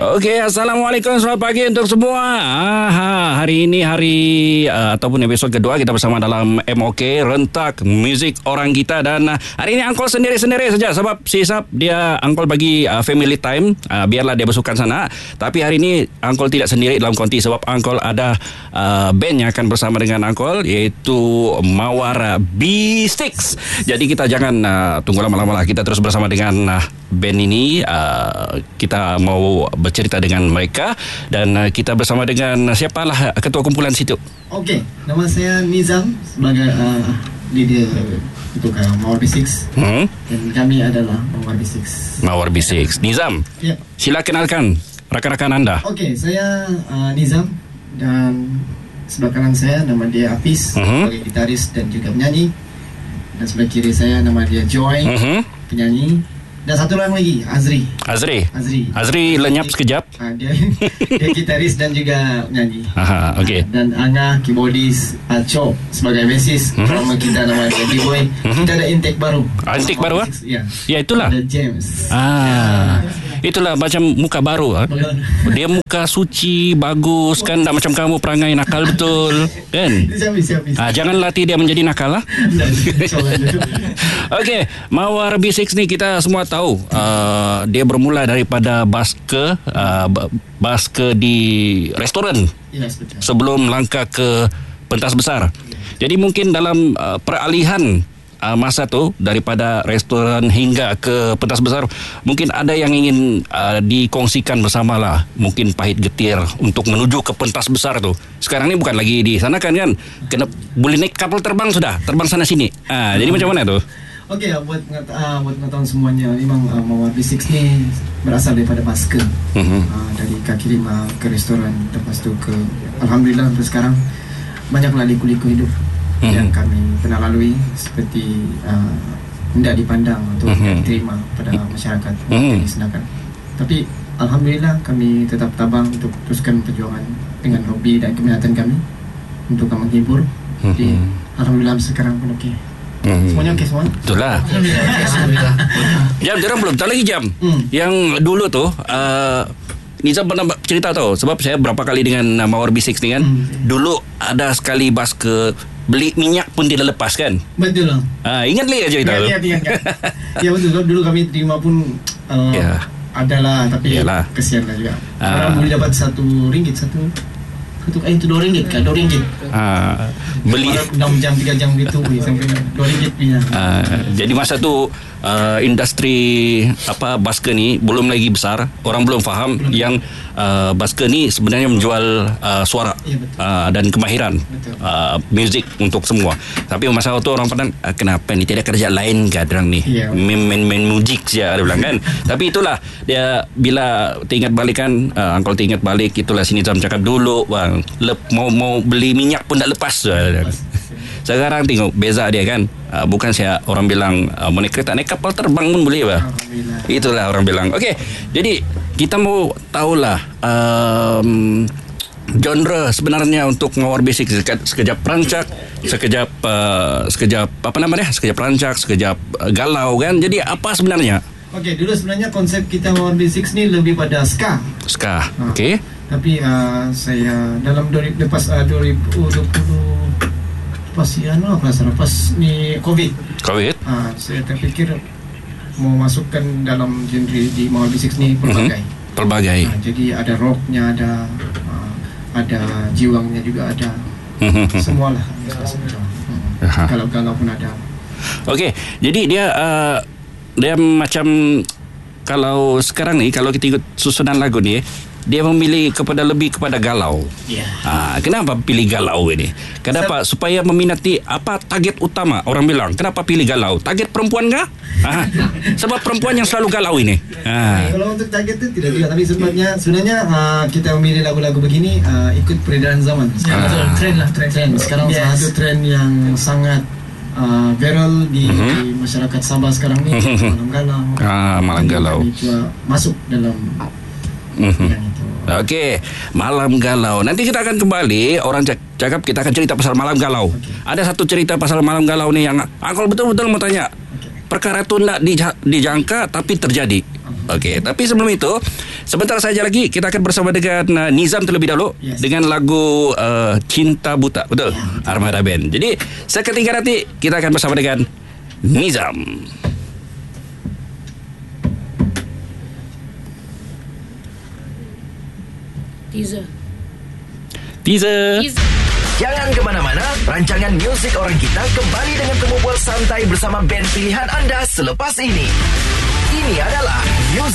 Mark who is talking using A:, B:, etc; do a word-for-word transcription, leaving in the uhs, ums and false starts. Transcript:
A: Okey, Assalamualaikum, selamat pagi untuk semua. Aha, hari ini hari uh, ataupun episod kedua kita bersama dalam M O K, Rentak Muzik Orang Kita. Dan uh, hari ini Angkol sendiri-sendiri saja sebab si Isap dia Angkol bagi uh, family time, uh, biarlah dia bersukan sana. Tapi hari ini Angkol tidak sendiri dalam konti sebab Angkol ada uh, band yang akan bersama dengan Angkol, iaitu Mawar B six. Jadi kita jangan uh, tunggu lama-lama lah, kita terus bersama dengan uh, band ini. uh, Kita mau bercerita dengan mereka dan uh, kita bersama dengan uh, siapalah ketua kumpulan situ.
B: Okey, nama saya Nizam sebagai uh, leader untuk uh, Mawar B six. Hmm? Dan kami adalah Mawar B six.
A: Mawar B six. Nizam, ya. Sila kenalkan rakan-rakan anda.
B: Okey, saya uh, Nizam dan sebelah kanan saya nama dia Hafiz, uh-huh. sebagai gitaris dan juga penyanyi. Dan sebelah kiri saya nama dia Joy, uh-huh. penyanyi. Dan satu orang lagi, Azri.
A: Azri.
B: Azri.
A: Azri lenyap sekejap.
B: Uh, dia, dia gitaris dan juga penyanyi.
A: Aha, okey.
B: Uh, dan Anga keyboardis, uh, Chop sebagai bassist. Mm-hmm. Drama kita nama dia B-Boy. Mm-hmm. Kita ada intake baru.
A: Ah, intake baru ah?
B: Ya.
A: Ya, itulah.
B: Ada James.
A: Ah. Itulah macam muka baru ah. Dia muka suci, bagus kan, tak macam kamu perangai nakal betul kan?
B: Siap-siap.
A: Ah, jangan latih dia menjadi nakal lah. Okey, Mawar B six ni kita semua tahu uh, dia bermula daripada baske uh, baske di restoran.
B: Yes, betul. Sebelum
A: langkah ke pentas besar. Jadi mungkin dalam uh, peralihan Uh, masa tu daripada restoran hingga ke pentas besar, mungkin ada yang ingin uh, dikongsikan bersamalah, mungkin pahit getir untuk menuju ke pentas besar tu. Sekarang ni bukan lagi di sana kan kan, kena boleh naik kapal terbang sudah, terbang sana sini. Ah, jadi macam mana tu?
B: Okey, buat uh, buat pengetahuan semuanya, memang uh, Mawar B six ni berasal daripada baske. Uh-huh. Uh, dari kaki lima ke restoran, lepas tu ke alhamdulillah sampai sekarang banyaklah liku-liku hidup Mm-hmm. yang kami pernah lalui, seperti uh, tidak dipandang atau mm-hmm. tidak diterima pada masyarakat mm-hmm. sedangkan. Tapi alhamdulillah kami tetap tabang untuk teruskan perjuangan dengan hobi dan keminatan kami untuk menghibur. Mm-hmm. Jadi alhamdulillah sekarang pun okey. Mm-hmm. Semuanya okey semua.
A: Betul lah. Alhamdulillah. Jam dia orang belum tak lagi jam. Mm. Yang dulu tu uh, Nizam pernah cerita tau, sebab saya berapa kali dengan Mawar B six ni kan. Mm. Dulu ada sekali bas ke beli minyak pun tidak lepas kan?
B: Betul lah.
A: Ah, ingat lagi cerita tu?
B: Ingat, ingat, ingat. Ya betul, dulu kami terima pun uh, ya. Adalah, tapi yalah. Kesian lah juga. Ah. Orang boleh dapat satu ringgit, satu satu kain itu dua ringgit kan? Dua ringgit. Ah, beli enam jam, tiga jam gitu, sampai dua ringgit punya.
A: Ah, jadi masa tu uh, industri apa baske ni belum lagi besar, orang belum faham belum. Yang uh, baske ni sebenarnya menjual uh, suara ya, uh, dan kemahiran uh, muzik untuk semua. Tapi masa tu orang pandang uh, kenapa ni tidak kerja lain ke orang ni ya, main-main muzik saja dia bilang kan. Tapi itulah dia bila teringat balik kan, uh, Angkol teringat balik, itulah sini Nizam cakap dulu bang, lep, mau mau beli minyak pun tak lepas. Sekarang tengok beza dia kan. Uh, bukan saya orang bilang uh, naik kereta, naik kapal terbang pun boleh bah. Itulah orang bilang. Okey, jadi kita mau tahulah um, genre sebenarnya untuk Mawar B six. Sekejap rancak, sekejap uh, sekejap apa nama dia? Sekejap rancak, sekejap uh, galau kan. Jadi apa sebenarnya?
B: Okey, dulu sebenarnya konsep kita Mawar B six ni lebih pada ska.
A: Ska. Ha. Okey.
B: Tapi uh, saya dalam lepas uh, dua ribu dua puluh pas ya no pas lepas ni COVID.
A: COVID.
B: Ah, saya terfikir mau masukkan dalam genre di Mawar B six ni pelbagai. Uh-huh.
A: Pelbagai.
B: Ah, jadi ada rocknya, ada uh, ada jiwangnya juga ada. Uh-huh. Semualah. Uh-huh. Kalau galau pun ada.
A: Okey, jadi dia uh, dia macam kalau sekarang ni kalau kita ikut susunan lagu ni, dia memilih kepada lebih kepada galau. Yeah. Ha, kenapa pilih galau ini? Kenapa? Seb- Supaya meminati apa target utama. Orang bilang, kenapa pilih galau? Target perempuan kah? Ha, sebab perempuan yang selalu galau ini. Ha.
B: Kalau untuk target itu tidak juga, tapi sebenarnya sebenarnya uh, kita memilih lagu-lagu begini uh, ikut peredaran zaman.
A: Ya, betul.
B: Trend lah, trend. trend. Sekarang yes. Salah satu trend yang sangat uh, viral di, uh-huh. di masyarakat Sabah sekarang ni, malam galau.
A: Ah, malam galau.
B: Masuk dalam
A: uh-huh. yang Okey, malam galau. Nanti kita akan kembali. Orang cakap kita akan cerita pasal malam galau. Okay. Ada satu cerita pasal malam galau ni yang Angkol betul-betul mau tanya. Okay. Perkara tu tak dijangka tapi terjadi. Okay. Okey, tapi sebelum itu, sebentar saja lagi kita akan bersama dengan uh, Nizam terlebih dahulu, yes, dengan lagu uh, Cinta Buta, betul? Ya, betul. Armada Band. Jadi seketika nanti kita akan bersama dengan Nizam.
C: Teaser.
A: Teaser.
C: Teaser.
D: Jangan ke mana-mana, rancangan muzik orang kita kembali dengan temu bual santai bersama band pilihan anda selepas ini. Ini adalah Music